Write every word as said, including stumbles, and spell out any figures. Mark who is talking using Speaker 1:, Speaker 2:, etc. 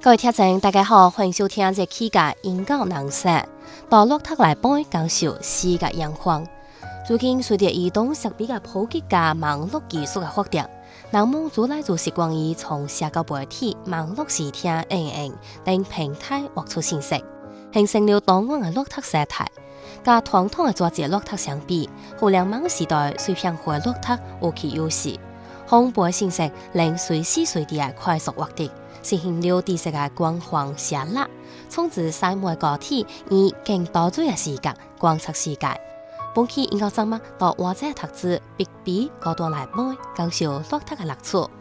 Speaker 1: 各位聽眾，大家好，歡迎收聽這期嘅英語能說，到陸特來幫講述世界狀況。最近隨着移動設備嘅普及嘅網絡技術嘅發展，人們越來越習慣於從社交媒體、網絡視聽、影音等平台獲取信息，形成了多元嘅陸特生態。甲傳統嘅紙質陸特相比，互聯網時代碎片化陸特有其優勢，豐富嘅信息能隨時隨地嘅快速獲得，實現了知識嘅廣泛寫納，從自細每個體以更多元嘅視角觀察世界。本期英語節目到我這特質必比高端來幫講述陸特嘅樂趣。